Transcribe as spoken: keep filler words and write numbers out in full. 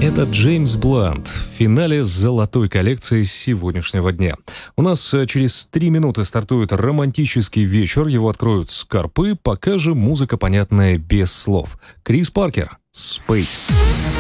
Это Джеймс Блант в финале золотой коллекции сегодняшнего дня. У нас через три минуты стартует романтический вечер. Его откроют Скорпы, пока же музыка понятная без слов. Крис Паркер, Space.